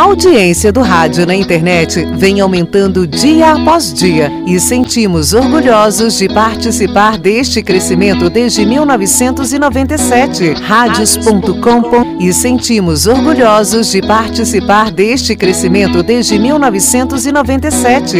audiência do rádio na internet vem aumentando dia após dia e sentimos orgulhosos de participar deste crescimento desde 1997. Radios.com e sentimos orgulhosos de participar deste crescimento desde 1997.